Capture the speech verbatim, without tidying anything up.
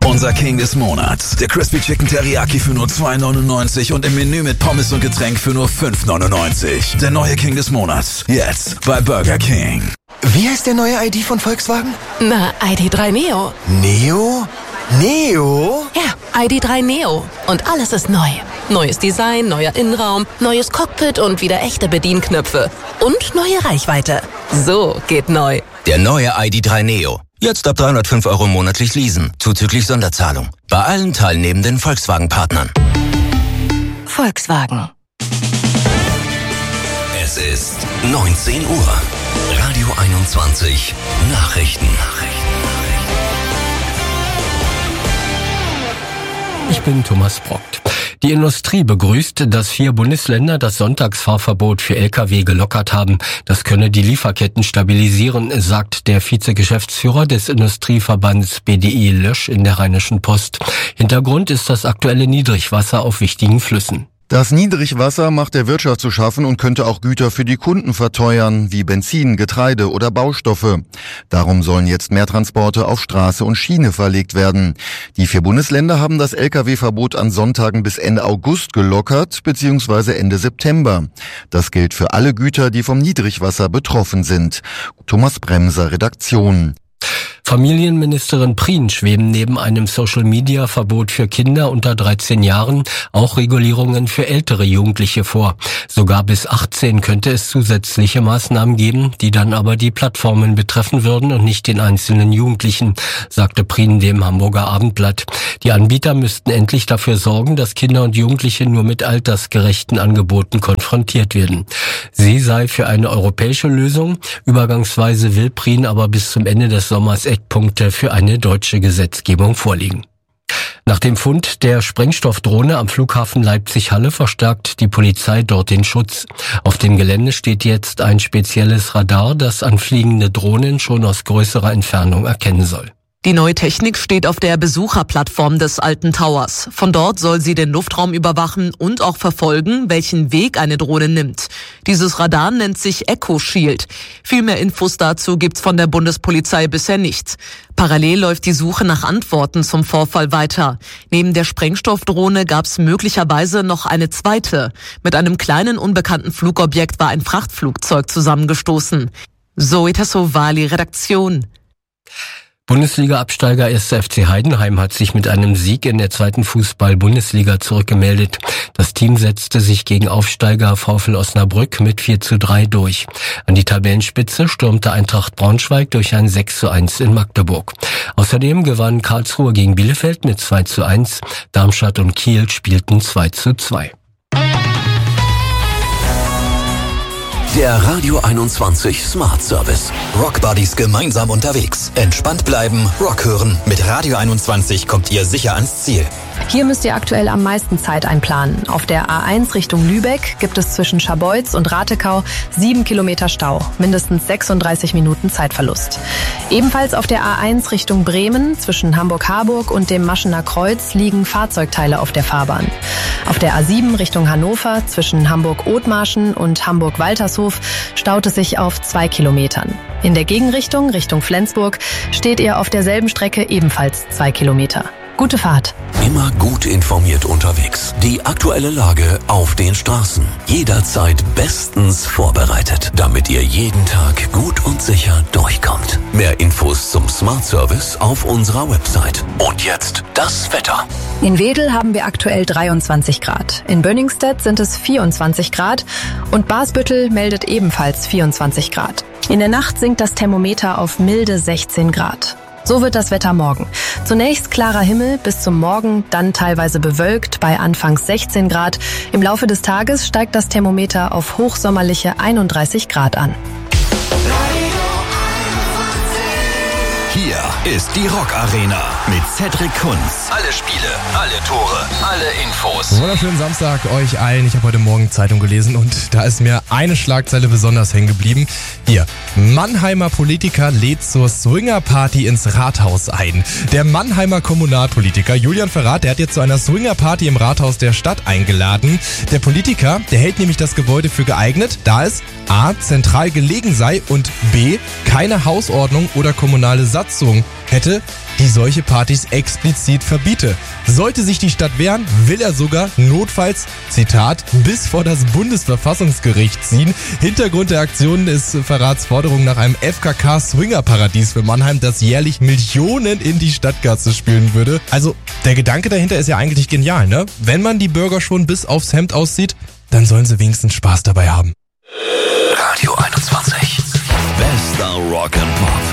Unser King des Monats. Der Crispy Chicken Teriyaki für nur zwei neunundneunzig und im Menü mit Pommes und Getränk für nur fünf neunundneunzig. Der neue King des Monats. Jetzt bei Burger King. Wie heißt der neue I D von Volkswagen? Na, I D drei Neo. Neo? Neo? Ja, I D drei Neo. Und alles ist neu. Neues Design, neuer Innenraum, neues Cockpit und wieder echte Bedienknöpfe. Und neue Reichweite. So geht neu. Der neue I D drei Neo. Jetzt ab dreihundertfünf Euro monatlich leasen, zuzüglich Sonderzahlung. Bei allen teilnehmenden Volkswagen-Partnern. Volkswagen. Es ist neunzehn Uhr. Radio einundzwanzig. Nachrichten. Ich bin Thomas Brockt. Die Industrie begrüßt, dass vier Bundesländer das Sonntagsfahrverbot für L K W gelockert haben. Das könne die Lieferketten stabilisieren, sagt der Vizegeschäftsführer des Industrieverbands B D I Lösch in der Rheinischen Post. Hintergrund ist das aktuelle Niedrigwasser auf wichtigen Flüssen. Das Niedrigwasser macht der Wirtschaft zu schaffen und könnte auch Güter für die Kunden verteuern, wie Benzin, Getreide oder Baustoffe. Darum sollen jetzt mehr Transporte auf Straße und Schiene verlegt werden. Die vier Bundesländer haben das L K W-Verbot an Sonntagen bis Ende August gelockert, beziehungsweise Ende September. Das gilt für alle Güter, die vom Niedrigwasser betroffen sind. Thomas Bremser, Redaktion. Familienministerin Prien schweben neben einem Social-Media-Verbot für Kinder unter dreizehn Jahren auch Regulierungen für ältere Jugendliche vor. Sogar bis achtzehn könnte es zusätzliche Maßnahmen geben, die dann aber die Plattformen betreffen würden und nicht den einzelnen Jugendlichen, sagte Prien dem Hamburger Abendblatt. Die Anbieter müssten endlich dafür sorgen, dass Kinder und Jugendliche nur mit altersgerechten Angeboten konfrontiert werden. Sie sei für eine europäische Lösung. Übergangsweise will Prien aber bis zum Ende des Sommers Eckpunkte für eine deutsche Gesetzgebung vorliegen. Nach dem Fund der Sprengstoffdrohne am Flughafen Leipzig-Halle verstärkt die Polizei dort den Schutz. Auf dem Gelände steht jetzt ein spezielles Radar, das anfliegende Drohnen schon aus größerer Entfernung erkennen soll. Die neue Technik steht auf der Besucherplattform des Alten Towers. Von dort soll sie den Luftraum überwachen und auch verfolgen, welchen Weg eine Drohne nimmt. Dieses Radar nennt sich Echo Shield. Viel mehr Infos dazu gibt's von der Bundespolizei bisher nicht. Parallel läuft die Suche nach Antworten zum Vorfall weiter. Neben der Sprengstoffdrohne gab's möglicherweise noch eine zweite. Mit einem kleinen unbekannten Flugobjekt war ein Frachtflugzeug zusammengestoßen. Zoe Tassovali, Redaktion. Bundesliga-Absteiger erster F C Heidenheim hat sich mit einem Sieg in der zweiten Fußball-Bundesliga zurückgemeldet. Das Team setzte sich gegen Aufsteiger VfL Osnabrück mit vier zu drei durch. An die Tabellenspitze stürmte Eintracht Braunschweig durch ein sechs zu eins in Magdeburg. Außerdem gewann Karlsruhe gegen Bielefeld mit zwei zu eins. Darmstadt und Kiel spielten zwei zu zwei. Der Radio einundzwanzig Smart Service. Rock Buddies gemeinsam unterwegs. Entspannt bleiben, Rock hören. Mit Radio einundzwanzig kommt ihr sicher ans Ziel. Hier müsst ihr aktuell am meisten Zeit einplanen. Auf der A eins Richtung Lübeck gibt es zwischen Scharbeutz und Ratekau sieben Kilometer Stau, mindestens sechsunddreißig Minuten Zeitverlust. Ebenfalls auf der A eins Richtung Bremen zwischen Hamburg-Harburg und dem Maschener Kreuz liegen Fahrzeugteile auf der Fahrbahn. Auf der A sieben Richtung Hannover zwischen Hamburg-Othmarschen und Hamburg-Waltershof staut es sich auf zwei Kilometern. In der Gegenrichtung, Richtung Flensburg, steht ihr auf derselben Strecke ebenfalls zwei Kilometer. Gute Fahrt. Immer gut informiert unterwegs. Die aktuelle Lage auf den Straßen. Jederzeit bestens vorbereitet, damit ihr jeden Tag gut und sicher durchkommt. Mehr Infos zum Smart Service auf unserer Website. Und jetzt das Wetter. In Wedel haben wir aktuell dreiundzwanzig Grad. In Bönningstedt sind es vierundzwanzig Grad und Basbüttel meldet ebenfalls vierundzwanzig Grad. In der Nacht sinkt das Thermometer auf milde sechzehn Grad. So wird das Wetter morgen. Zunächst klarer Himmel bis zum Morgen, dann teilweise bewölkt bei anfangs sechzehn Grad. Im Laufe des Tages steigt das Thermometer auf hochsommerliche einunddreißig Grad an. Hier ist die Rock Arena mit Cedric Kunz. Alle Spiele, alle Tore, alle Infos. Wunderschönen Samstag euch allen. Ich habe heute Morgen Zeitung gelesen und da ist mir eine Schlagzeile besonders hängen geblieben. Hier, Mannheimer Politiker lädt zur Swingerparty ins Rathaus ein. Der Mannheimer Kommunalpolitiker Julian Verrat, der hat jetzt zu einer Swingerparty im Rathaus der Stadt eingeladen. Der Politiker, der hält nämlich das Gebäude für geeignet, da es a. zentral gelegen sei und b. keine Hausordnung oder kommunale Satzung beschlossen hätte, die solche Partys explizit verbiete. Sollte sich die Stadt wehren, will er sogar notfalls, Zitat, bis vor das Bundesverfassungsgericht ziehen. Hintergrund der Aktion ist Verrats Forderung nach einem F K K-Swingerparadies für Mannheim, das jährlich Millionen in die Stadtkasse spülen würde. Also der Gedanke dahinter ist ja eigentlich genial, ne? Wenn man die Bürger schon bis aufs Hemd auszieht, dann sollen sie wenigstens Spaß dabei haben. Radio einundzwanzig. Bester Rock and Pop.